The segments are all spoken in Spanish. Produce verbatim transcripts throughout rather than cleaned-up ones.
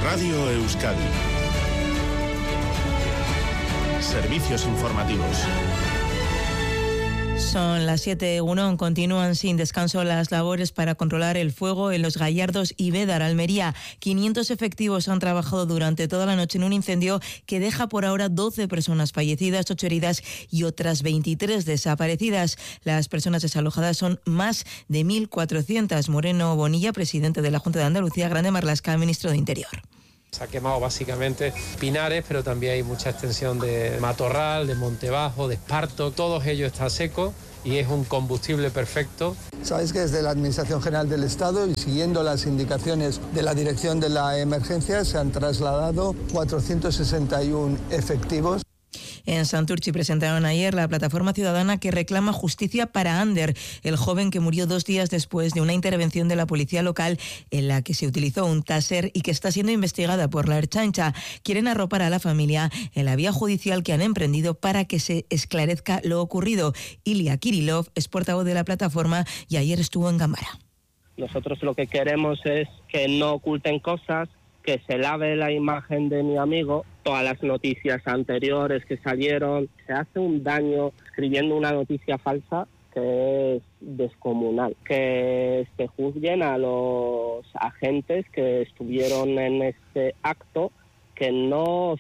Radio Euskadi. Servicios informativos. Son las siete uno, continúan sin descanso las labores para controlar el fuego en Los Gallardos y Bédar, Almería. quinientos efectivos han trabajado durante toda la noche en un incendio que deja por ahora doce personas fallecidas, ocho heridas y otras veintitrés desaparecidas. Las personas desalojadas son más de mil cuatrocientas. Moreno Bonilla, presidente de la Junta de Andalucía, Grande Marlaska, ministro de Interior. Se ha quemado básicamente pinares, pero también hay mucha extensión de matorral, de monte bajo, de esparto. Todo ello está seco y es un combustible perfecto. Sabéis que desde la Administración General del Estado y siguiendo las indicaciones de la Dirección de la Emergencia se han trasladado cuatrocientos sesenta y uno efectivos. En Santurchi presentaron ayer la plataforma ciudadana que reclama justicia para Ander, el joven que murió dos días después de una intervención de la policía local en la que se utilizó un taser y que está siendo investigada por la Ertzaintza. Quieren arropar a la familia en la vía judicial que han emprendido para que se esclarezca lo ocurrido. Ilya Kirilov es portavoz de la plataforma y ayer estuvo en Gámbara. Nosotros lo que queremos es que no oculten cosas, que se lave la imagen de mi amigo. Todas las noticias anteriores que salieron, se hace un daño escribiendo una noticia falsa que es descomunal. Que se juzguen a los agentes que estuvieron en este acto, que no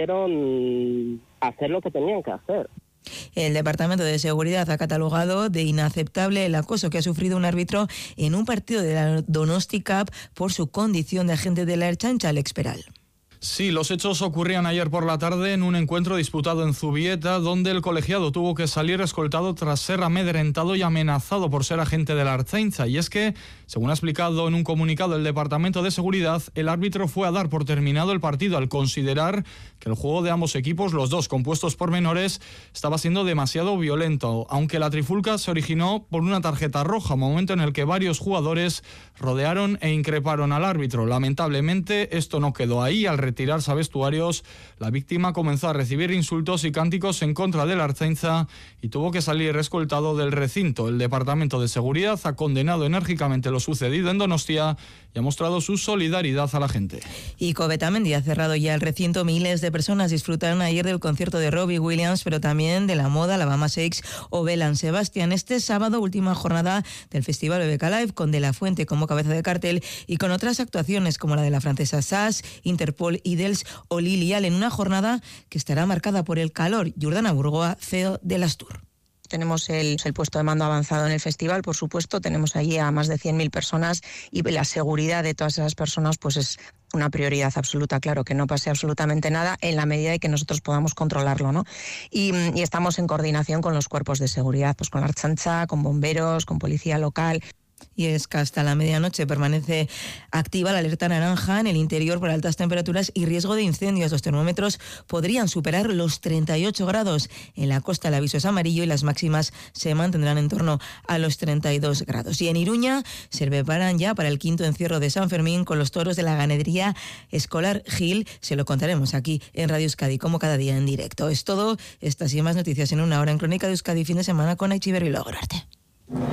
supieron hacer lo que tenían que hacer. El Departamento de Seguridad ha catalogado de inaceptable el acoso que ha sufrido un árbitro en un partido de la Donosti Cup por su condición de agente de la Ertzaintza, Alex Peral. Sí, los hechos ocurrían ayer por la tarde en un encuentro disputado en Zubieta, donde el colegiado tuvo que salir escoltado tras ser amedrentado y amenazado por ser agente de la Ertzaintza. Y es que, según ha explicado en un comunicado el Departamento de Seguridad, el árbitro fue a dar por terminado el partido al considerar que el juego de ambos equipos, los dos compuestos por menores, estaba siendo demasiado violento, aunque la trifulca se originó por una tarjeta roja, momento en el que varios jugadores rodearon e increparon al árbitro. Lamentablemente, esto no quedó ahí. Al retirarse a vestuarios, la víctima comenzó a recibir insultos y cánticos en contra de la Ertzaintza y tuvo que salir escoltado del recinto. El Departamento de Seguridad ha condenado enérgicamente lo sucedido en Donostia y ha mostrado su solidaridad a la gente. Y Covetamendi ha cerrado ya el recinto. Miles de personas disfrutaron ayer del concierto de Robbie Williams, pero también de la moda, la Bama Shakes o Belan Sebastián. Este sábado, última jornada del Festival B B K Live, con De La Fuente como cabeza de cartel y con otras actuaciones como la de la francesa Sass, Interpol, Idels o Lily Allen, una jornada que estará marcada por el calor. Jordana Burgoa, C E O de Astur. Tenemos el, el puesto de mando avanzado en el festival, por supuesto, tenemos allí a más de cien mil personas y la seguridad de todas esas personas pues es una prioridad absoluta, claro, que no pase absolutamente nada en la medida de que nosotros podamos controlarlo, ¿no? Y, y estamos en coordinación con los cuerpos de seguridad, pues con la Ertzaintza, con bomberos, con policía local. Y es que hasta la medianoche permanece activa la alerta naranja en el interior por altas temperaturas y riesgo de incendios. Los termómetros podrían superar los treinta y ocho grados. En la costa el aviso es amarillo y las máximas se mantendrán en torno a los treinta y dos grados. Y en Iruña se preparan ya para el quinto encierro de San Fermín con los toros de la ganadería escolar Gil. Se lo contaremos aquí en Radio Euskadi, como cada día en directo. Es todo. Estas y más noticias en una hora en Crónica de Euskadi, fin de semana con Aichiber y Logorarte.